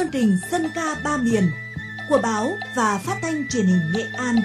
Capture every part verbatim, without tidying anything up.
chương trình Dân ca ba miền của báo và phát thanh truyền hình Nghệ An.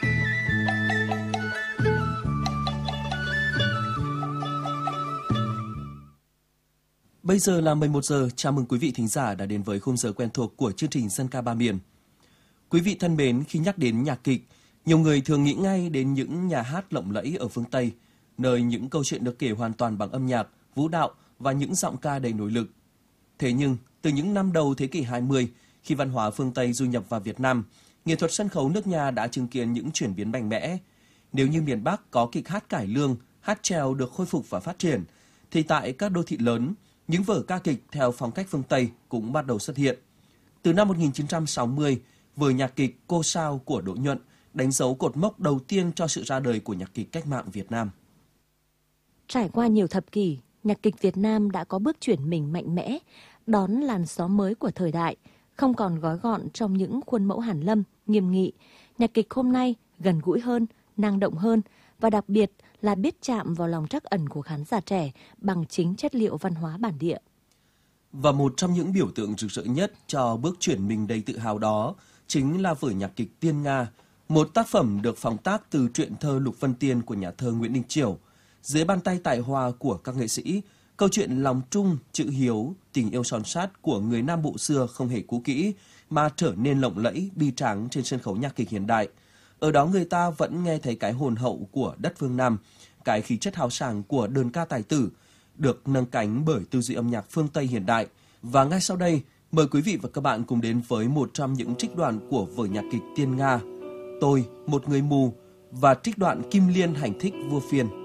Bây giờ là mười một giờ, chào mừng quý vị thính giả đã đến với khung giờ quen thuộc của chương trình Dân ca ba miền. Quý vị thân mến, khi nhắc đến nhạc kịch, nhiều người thường nghĩ ngay đến những nhà hát lộng lẫy ở phương Tây, nơi những câu chuyện được kể hoàn toàn bằng âm nhạc, vũ đạo và những giọng ca đầy nổi lực. Thế nhưng, từ những năm đầu thế kỷ hai mươi, khi văn hóa phương Tây du nhập vào Việt Nam, nghệ thuật sân khấu nước nhà đã chứng kiến những chuyển biến mạnh mẽ. Nếu như miền Bắc có kịch hát cải lương, hát chèo được khôi phục và phát triển, thì tại các đô thị lớn, những vở ca kịch theo phong cách phương Tây cũng bắt đầu xuất hiện. Từ năm một nghìn chín trăm sáu mươi, vở nhạc kịch Cô Sao của Đỗ Nhuận đánh dấu cột mốc đầu tiên cho sự ra đời của nhạc kịch cách mạng Việt Nam. Trải qua nhiều thập kỷ, nhạc kịch Việt Nam đã có bước chuyển mình mạnh mẽ, đón làn gió mới của thời đại, không còn gói gọn trong những khuôn mẫu hàn lâm, nghiêm nghị. Nhạc kịch hôm nay gần gũi hơn, năng động hơn và đặc biệt là biết chạm vào lòng trắc ẩn của khán giả trẻ bằng chính chất liệu văn hóa bản địa. Và một trong những biểu tượng rực rỡ nhất cho bước chuyển mình đầy tự hào đó chính là vở nhạc kịch Tiên Nga, một tác phẩm được phóng tác từ truyện thơ Lục Vân Tiên của nhà thơ Nguyễn Đình Chiểu. Dưới bàn tay tài hoa của các nghệ sĩ, câu chuyện lòng trung, chữ hiếu, tình yêu son sắt của người Nam Bộ xưa không hề cũ kỹ mà trở nên lộng lẫy, bi tráng trên sân khấu nhạc kịch hiện đại. Ở đó người ta vẫn nghe thấy cái hồn hậu của đất phương Nam, cái khí chất hào sảng của đơn ca tài tử, được nâng cánh bởi tư duy âm nhạc phương Tây hiện đại. Và ngay sau đây, mời quý vị và các bạn cùng đến với một trong những trích đoạn của vở nhạc kịch Tiên Nga, Tôi, một người mù, và trích đoạn Kim Liên hành thích vua Phiên.